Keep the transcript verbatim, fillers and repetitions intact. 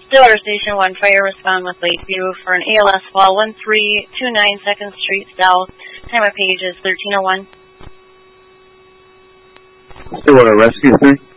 Stillwater Station one, fire respond with Lakeview for an A L S fall one three two nine second Street South. Time of page is thirteen oh one. Stillwater Rescue three.